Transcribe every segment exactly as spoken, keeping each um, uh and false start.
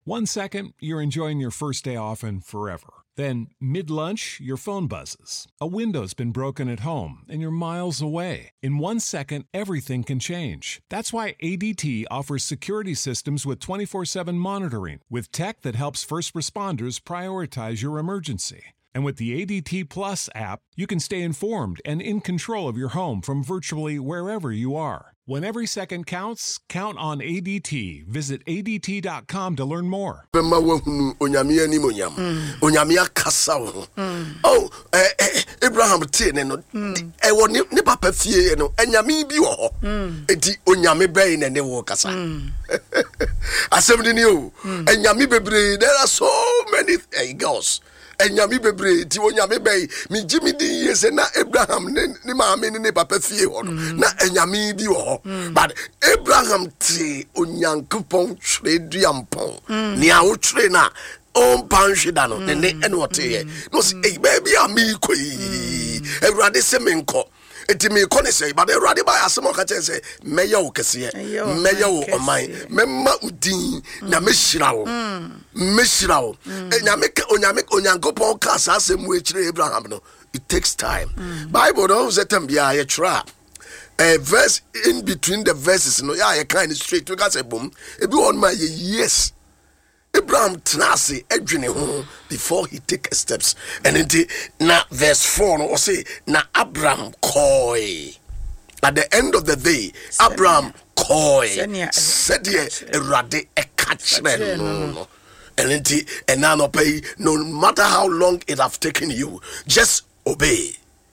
One second, you're enjoying your first day off and forever. Then, mid-lunch, your phone buzzes. A window's been broken at home and you're miles away. In one second, everything can change. That's why A D T offers security systems with twenty-four seven monitoring, with tech that helps first responders prioritize your emergency. And with the A D T Plus app, you can stay informed and in control of your home from virtually wherever you are. When every second counts, count on A D T. Visit A D T dot com to learn more. Oh, Abraham Tin, I want ni papa fie no, enyame bi wo ho. Enti onyame bɛn na ne wo kasa. Asem di ni o. Enyame bebre, there are so many uh, girls. Enyami bebre ti onyame bay mi jimi di yese na Abraham ne ni maame ne papa fie ho no na enyami bi wo but Abraham ti onyankopon twre duampon ni a wo twre na on panhweda no ne ne ene wote ye no say eh baby ami koi Ewurade se menko eti me kone say but Ewurade ba asemo ka che say meya wo kese meya wo oman memma udin na mehira wo mehira wo enyame onyame onyankopon ka asem we kire Abraham no it takes time Bible don't say them bia ye try a verse in between the verses no ya ye kind straight we got say boom e bi on my yes Abraham Tanasi edwene ho before he take steps and into na verse four no say na Abraham koi at the end of the day Abraham koi said Erade e catch no and into and now no pay no matter how long it have taken you just obey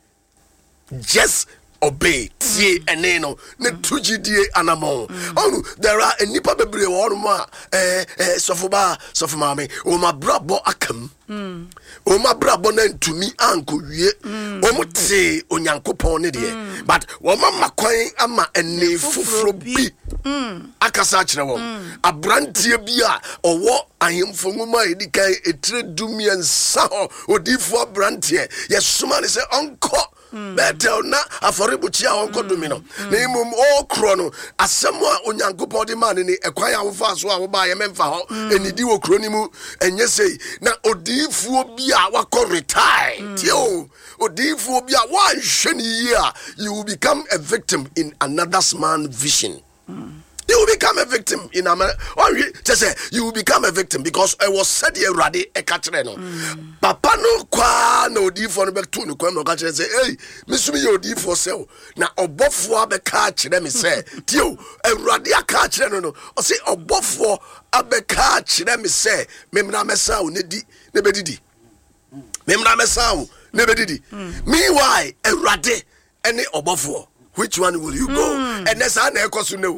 just obey tie eneno ne tujidie anamo oh there are a nipa bebre won ma eh eh sofoba sofomame o ma brabo akam mm o ma brabo na ntumi anko wie o muti onyankopon ne de but wo ma makwan ama ene fufuro bi mm akasa kire wo abrantie bi a owo ahemfo ngoma edikan etire dumiensa ho odifo abrantie yesoma ne se onko betel na aforibuchi a onko dumino na imum o kro no asem a onyankopon de man ni ekwan ya wo fa so a wo ba ye memfa ho enidi wo kro ni mu enye sei na odifuo bi a wakọ retire tio odifuo bi a wan hwe ni yi a you will become a victim in another man's vision. You will become a victim in America. Or just say you will become a victim because I was said here ready a catreno. Papa no qua no di for back to no come no catch say, hey, Miss me your di for sell. Now obofo be catch them say, Tio, a radia catch no. Or say obofo abe catch them say, Memra mesa ne di ne bedidi. Memra mesa ne bedidi. Meanwhile, a radi any obofo. Which one will you go? Mm. And that's how I cost no.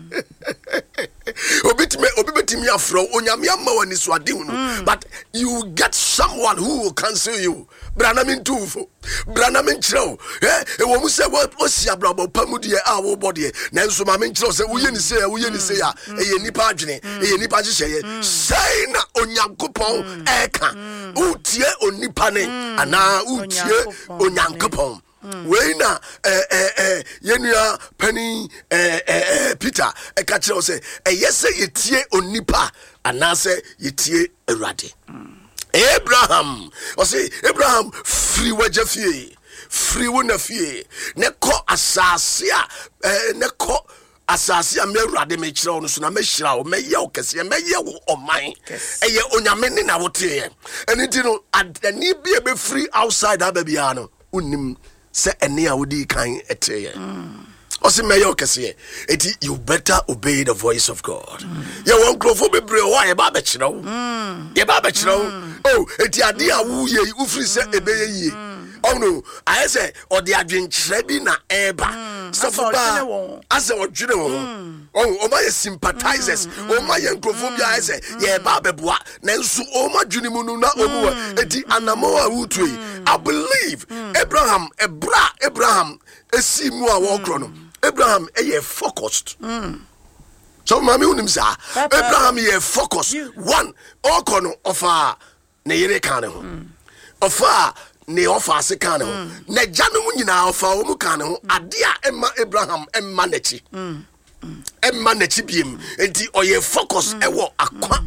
Obit me, obit me afro. Onyamia ma wani swadi unu. But you get someone who will cancel you. Brana min tufo. Brana min chro. Eh? E wo mu se wo osia brabo pamudi e a wo body. Na nso ma min chro se uye ni se uye ni se ya. E ye nipa adwene. E ye nipa hihye. Say na onyankopon eka. Utie onipa ne ana utie onyankopon. Wena eh eh eh yenua pani eh eh Peter e ka kire o say eh yese yetie onipa anase yetie Awurade. Abraham o say Abraham free wajafie free wona fie ne ko asase a eh ne ko asase a me Awurade me kire o no so na me hira o me ye o kese me ye wo oman eye onyame ne na wote ye eniti no adani bia be free outside ababia no unim se ene a wodi kan eteye osi meyo kese eti you better obey the voice of God. Ye won krofo bebre o ye ba be kire wo ye ba be kire wo oh eti ade a wo ye ufri se ebeye yi oh no I say o de adwenkyere bi na eba so for ba ase o dwene wo oh o ma ye sympathizers o ma ye krofo bi I say ye ba beboa na nso o ma dwene mu no na o mu eti anamo a wutui I believe Abraham Ebra Abraham esi mu a wo kro no Abraham eye focused mm. So mami unim sa Abraham ye focused you. One oko no ofa ne yere kan ho ofa ne ofa se kan ho na janu mu nyina ofa o mu kan ho ade a emma Abraham emma nachi mm. Emma nachi biem enti oye focus ewo akwa